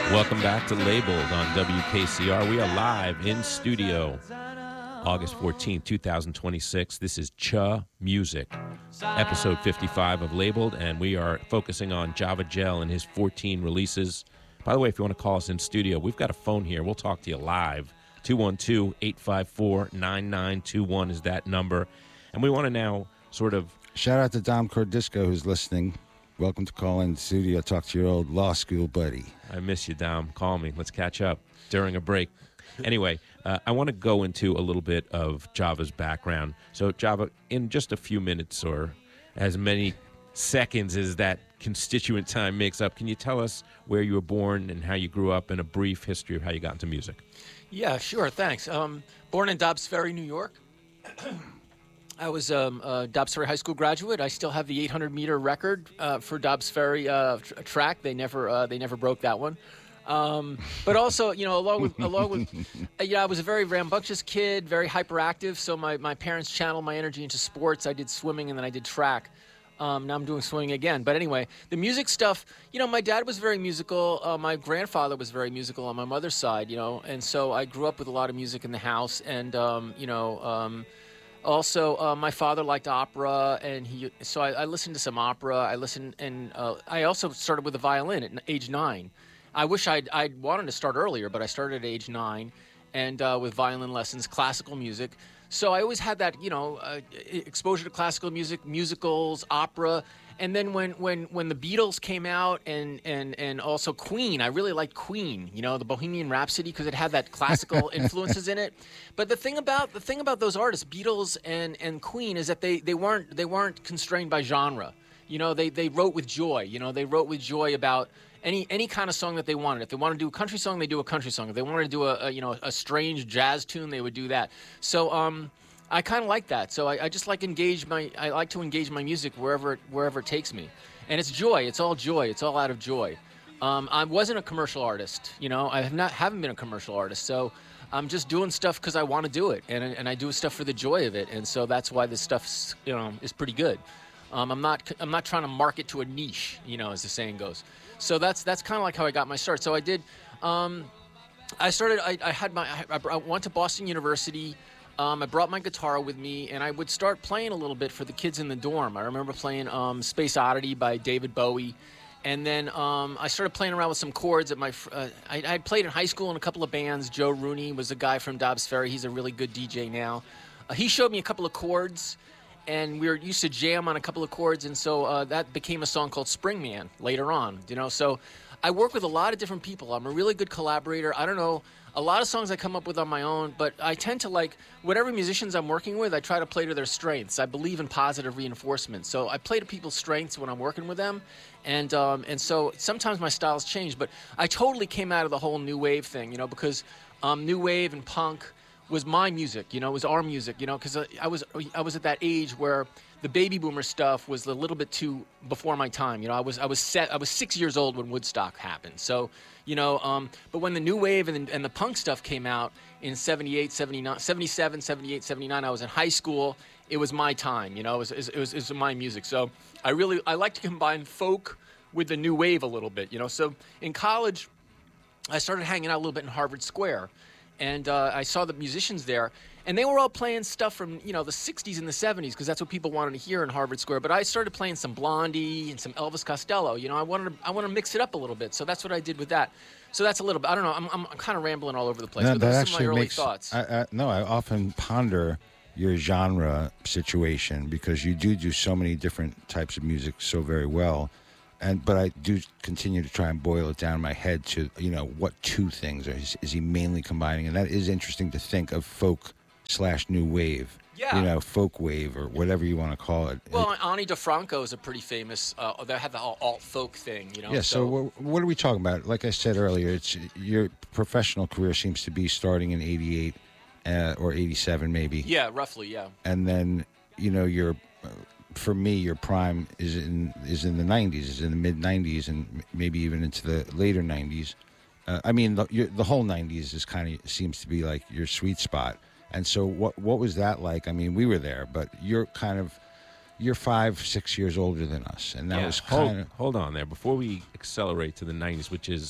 Welcome back to Labeled on WKCR. We are live in studio, August 14th, 2026. This is Cha Music, episode 55 of Labeled, and we are focusing on Java Gel and his 14 releases. By the way, if you want to call us in studio, we've got a phone here. We'll talk to you live. 212-854-9921 is that number. And we want to now sort of... Shout out to Dom Cordisco, who's listening. Welcome to Call In Studio. Talk to your old law school buddy. I miss you, Dom. Call me. Let's catch up during a break. Anyway, I want to go into a little bit of Java's background. So, Java, in just a few minutes or as many seconds as that constituent time makes up, can you tell us where you were born and how you grew up and a brief history of how you got into music? Yeah, sure. Thanks. Born in Dobbs Ferry, New York. I was a Dobbs Ferry High School graduate. I still have the 800-meter record for Dobbs Ferry track. They never broke that one. But also, along with, I was a very rambunctious kid, very hyperactive. So my parents channeled my energy into sports. I did swimming and then I did track. Now I'm doing swimming again. But anyway, the music stuff, my dad was very musical. My grandfather was very musical on my mother's side, and so I grew up with a lot of music in the house. And, also, my father liked opera, and so I listened to some opera. I also started with the violin at age 9. I wish I'd wanted to start earlier, but I started at age 9, and with violin lessons, classical music. So I always had that, exposure to classical music, musicals, opera. And then when the Beatles came out and also Queen, I really liked Queen, the Bohemian Rhapsody, because it had that classical influences in it. But the thing about those artists, Beatles and Queen, is that they weren't constrained by genre. They wrote with joy. They wrote with joy about any kind of song that they wanted. If they wanted to do a country song, they do a country song. If they wanted to do a strange jazz tune, they would do that. So I kind of like that. So I just like I like to engage my music wherever it takes me. And it's joy. It's all joy. It's all out of joy. I wasn't a commercial artist. I haven't been a commercial artist. So I'm just doing stuff because I want to do it, and I do stuff for the joy of it. And so that's why this stuff is pretty good. I'm not trying to market to a niche, as the saying goes. So that's kind of like how I got my start. So I did. I went to Boston University. I brought my guitar with me, and I would start playing a little bit for the kids in the dorm. I remember playing Space Oddity by David Bowie. And then I started playing around with some chords. I played in high school in a couple of bands. Joe Rooney was a guy from Dobbs Ferry. He's a really good DJ now. He showed me a couple of chords, and we were used to jam on a couple of chords. And so that became a song called Spring Man later on. So I work with a lot of different people. I'm a really good collaborator. I don't know. A lot of songs I come up with on my own, but I tend to whatever musicians I'm working with, I try to play to their strengths. I believe in positive reinforcement. So I play to people's strengths when I'm working with them. And so sometimes my styles change, but I totally came out of the whole new wave thing, because new wave and punk was my music, it was our music, because I was at that age where the baby boomer stuff was a little bit too before my time. I was 6 years old when Woodstock happened. So, but when the new wave and the punk stuff came out in 78, 79, 77, 78, 79, I was in high school. It was my time, it was my music. So I like to combine folk with the new wave a little bit, So in college, I started hanging out a little bit in Harvard Square. And I saw the musicians there, and they were all playing stuff from, the 60s and the 70s, because that's what people wanted to hear in Harvard Square. But I started playing some Blondie and some Elvis Costello. I wanted to mix it up a little bit. So that's what I did with that. So that's a little bit. I don't know. I'm kind of rambling all over the place. No, but those are some of my early thoughts. I often ponder your genre situation, because you do so many different types of music so very well. But I do continue to try and boil it down in my head to, what two things is he mainly combining? And that is interesting to think of folk/new wave. Yeah. Folk wave or whatever you want to call it. Well, Ani DeFranco is a pretty famous, they have the alt folk thing, Yeah, so what are we talking about? Like I said earlier, it's your professional career seems to be starting in 88 or 87 maybe. Yeah, roughly, yeah. And then, your... for me, your prime is in the 90s, is in the mid-90s, and maybe even into the later 90s. The whole 90s is seems to be like your sweet spot. And so what was that like? I mean, we were there, but you're 5-6 years older than us, and that was kind of... Hold on there. Before we accelerate to the 90s, which is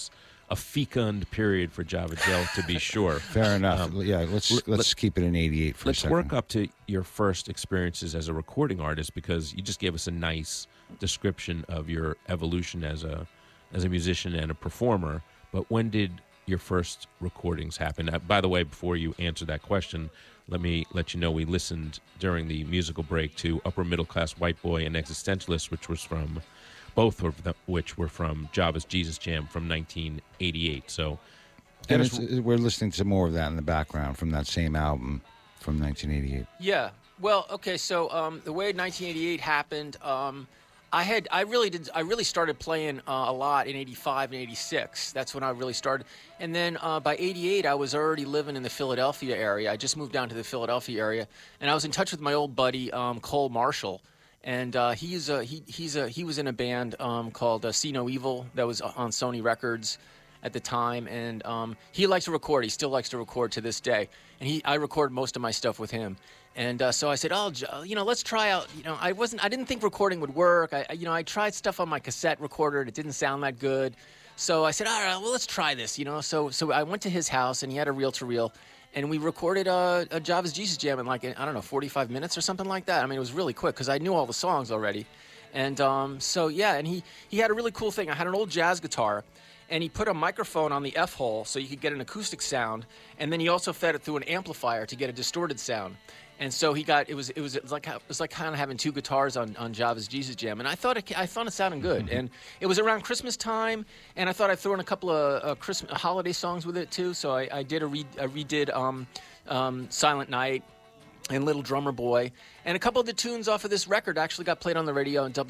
a fecund period for Java Jill, to be sure. Fair enough. Yeah, let's keep it in '88 for a second. Let's work up to your first experiences as a recording artist, because you just gave us a nice description of your evolution as a musician and a performer. But when did your first recordings happen? By the way, before you answer that question, let me let you know we listened during the musical break to Upper Middle Class White Boy and Existentialist, both of which were from Java's Jesus Jam from 1988. So, and we're listening to more of that in the background from that same album from 1988. Yeah. Well, okay. So the way 1988 happened, I really started playing a lot in 85 and 86. That's when I really started. And then by 88, I was already living in the Philadelphia area. I just moved down to the Philadelphia area, and I was in touch with my old buddy Cole Marshall, and he was in a band called See No Evil that was on Sony Records at the time, and he likes to record. He still likes to record to this day, and I record most of my stuff with him. And so I said, let's try out. I didn't think recording would work. I tried stuff on my cassette recorder, and it didn't sound that good. So I said, all right, well, let's try this. So I went to his house, and he had a reel-to-reel, and we recorded a Java's Jesus Jam in 45 minutes or something like that. I mean, it was really quick because I knew all the songs already. And and he had a really cool thing. I had an old jazz guitar, and he put a microphone on the F-hole so you could get an acoustic sound, and then he also fed it through an amplifier to get a distorted sound. And so it was like kind of having two guitars on Java's Jesus Jam, and I thought it sounded good. And it was around Christmas time, and I thought I'd throw in a couple of Christmas holiday songs with it too. So I redid Silent Night and Little Drummer Boy, and a couple of the tunes off of this record actually got played on the radio on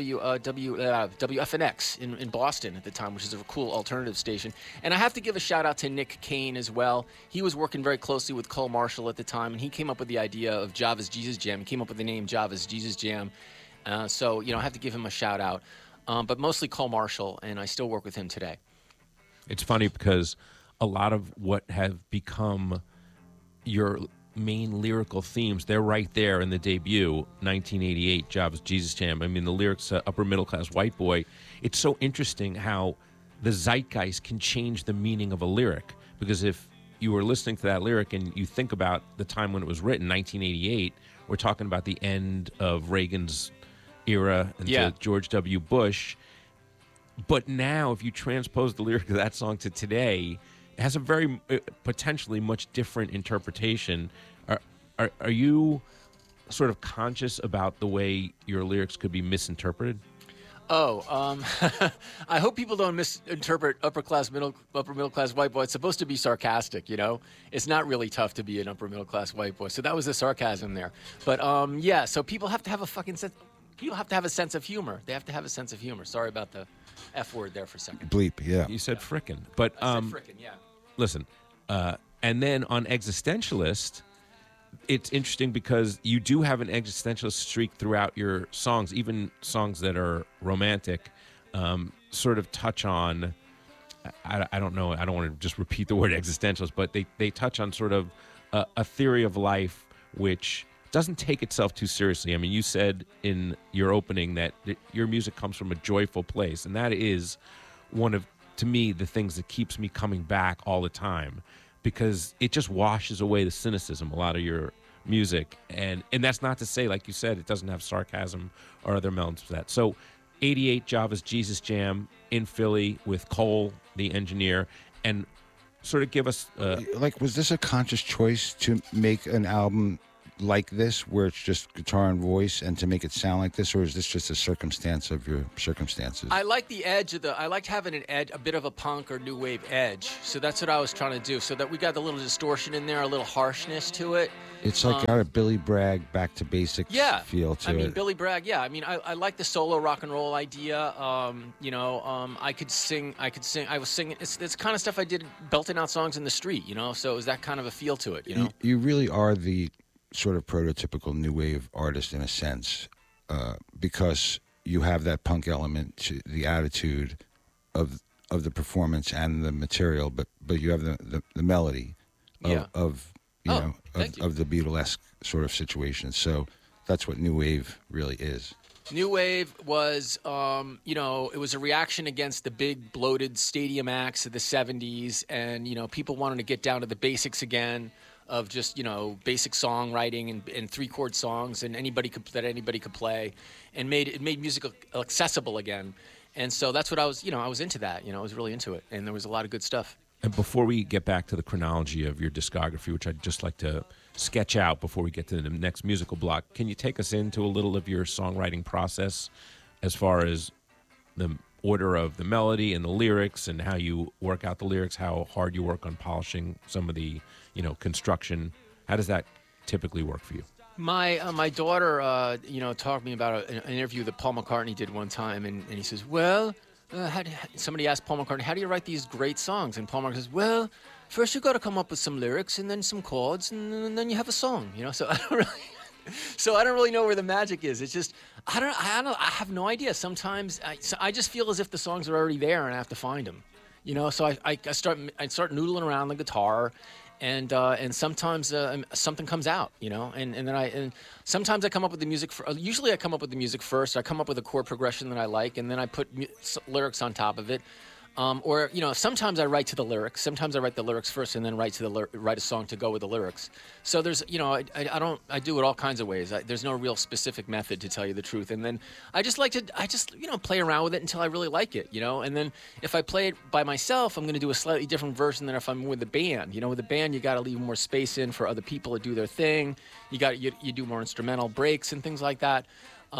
WFNX in Boston at the time, which is a cool alternative station. And I have to give a shout out to Nick Kane as well. He was working very closely with Cole Marshall at the time, and he came up with the idea of Java's Jesus Jam. He came up with the name Java's Jesus Jam. So I have to give him a shout out. But mostly Cole Marshall, and I still work with him today. It's funny because a lot of what have become your main lyrical themes, they're right there in the debut 1988 Java's Jesus Jam. I mean, the lyrics, Upper Middle Class White Boy. It's so interesting how the zeitgeist can change the meaning of a lyric, because if you were listening to that lyric and you think about the time when it was written, 1988, we're talking about the end of Reagan's era into George W. Bush. But now if you transpose the lyric of that song to today, it has a very potentially much different interpretation. Are you sort of conscious about the way your lyrics could be misinterpreted? I hope people don't misinterpret upper middle class white boy. It's supposed to be sarcastic, It's not really tough to be an upper middle class white boy. So that was the sarcasm there. But so people have to have a fucking sense. People have to have a sense of humor. They have to have a sense of humor. Sorry about the F word there for a second. Bleep, yeah. You said frickin'. But I said frickin', yeah. Listen, and then on Existentialist, it's interesting because you do have an existentialist streak throughout your songs, even songs that are romantic, sort of touch on, I don't know, I don't want to just repeat the word existentialist, but they touch on sort of a theory of life which doesn't take itself too seriously. I mean, you said in your opening that your music comes from a joyful place, and that is one of, to me, the things that keeps me coming back all the time, because it just washes away the cynicism, a lot of your music. And that's not to say, like you said, it doesn't have sarcasm or other elements to that. So 88 Java's Jesus Jam in Philly with Cole, the engineer, and sort of give us... was this a conscious choice to make an album like this, where it's just guitar and voice, and to make it sound like this, or is this just a circumstance of your circumstances? I like the edge of I liked having an edge, a bit of a punk or new wave edge. So that's what I was trying to do, so that we got a little distortion in there, a little harshness to it. It's like got a Billy Bragg back to basics feel to it. I mean, Billy Bragg, I mean, I like the solo rock and roll idea. I could sing. I was singing. It's kind of stuff I did, belting out songs in the street, So it was that kind of a feel to it, You really are the sort of prototypical new wave artist in a sense, because you have that punk element to the attitude of the performance and the material, but you have the melody of the Beatlesque sort of situation. So that's what new wave really is. New Wave was, it was a reaction against the big bloated stadium acts of the 70s. And, people wanted to get down to the basics again of just, basic songwriting and three-chord songs and anybody could play, and made music accessible again. And so that's what I was into that. I was really into it. And there was a lot of good stuff. And before we get back to the chronology of your discography, which I'd just like to sketch out before we get to the next musical block, can you take us into a little of your songwriting process as far as the order of the melody and the lyrics and how you work out the lyrics, how hard you work on polishing some of the, construction? How does that typically work for you? My daughter, talked to me about an interview that Paul McCartney did one time, and he says, well, somebody asked Paul McCartney, how do you write these great songs? And Paul McCartney says, well, first you got to come up with some lyrics and then some chords and then you have a song, So I don't really know where the magic is. It's just I have no idea. Sometimes I just feel as if the songs are already there and I have to find them, So I start noodling around the guitar. And sometimes something comes out, and sometimes I come up with the music. Usually I come up with the music first. I come up with a chord progression that I like, and then I put lyrics on top of it. Or sometimes I write to the lyrics. Sometimes I write the lyrics first and then write a song to go with the lyrics. So there's, I do it all kinds of ways. There's no real specific method, to tell you the truth. And then I just play around with it until I really like it, And then if I play it by myself, I'm going to do a slightly different version than if I'm with a band. With a band, you got to leave more space in for other people to do their thing. You do more instrumental breaks and things like that.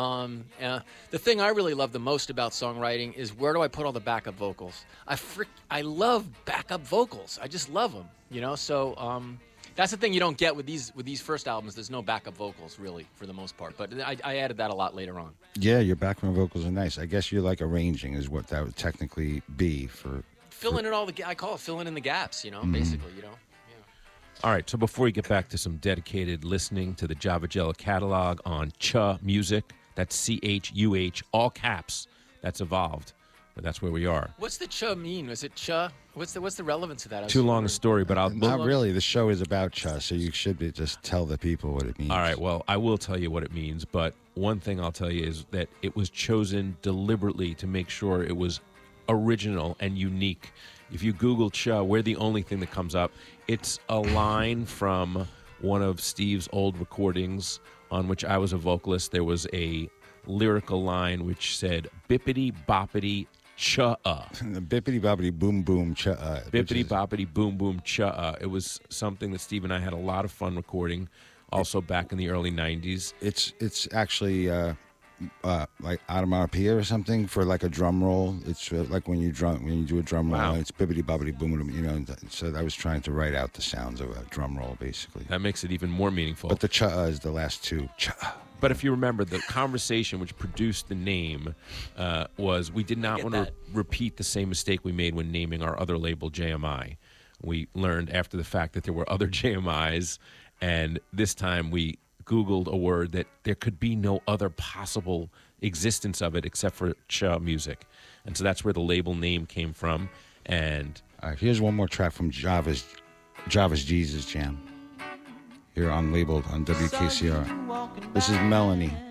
The thing I really love the most about songwriting is, where do I put all the backup vocals? I love backup vocals. I just love them, So that's the thing you don't get with these first albums. There's no backup vocals really, for the most part. But I added that a lot later on. Yeah, your background vocals are nice. I guess you like arranging, is what that would technically be for filling in I call it filling in the gaps. Basically, Yeah. All right, so before we get back to some dedicated listening to the Java Jella catalog on Chuh Music, that's CHUH, all caps, that's evolved, but that's where we are. What's the Chuh mean? Is it Chuh? What's the relevance of that? Too long a story, but I'll... Not really. The show is about Chuh, so you should just tell the people what it means. All right, well, I will tell you what it means, but one thing I'll tell you is that it was chosen deliberately to make sure it was original and unique. If you Google Chuh, we're the only thing that comes up. It's a line from one of Steve's old recordings on which I was a vocalist. There was a lyrical line which said, bippity boppity Chuh. Bippity boppity boom boom Chuh. Bippity boppity boom boom Chuh. It was something that Steve and I had a lot of fun recording, also back in the early 90s. It's actually... like onomatopoeia or something for like a drum roll. It's like when you do a drum roll, it's bibbity bobbity boom boom. So I was trying to write out the sounds of a drum roll, basically. That makes it even more meaningful. But the Chuh is the last two. Chuh. But if you remember, the conversation which produced the name was, we did not want to repeat the same mistake we made when naming our other label, JMI. We learned after the fact that there were other JMIs, and this time we Googled a word that there could be no other possible existence of it except for Chuh Music. And so that's where the label name came from. And all right, here's one more track from Java's Jesus Jam. Here on Labeled on WKCR. This is Melanie.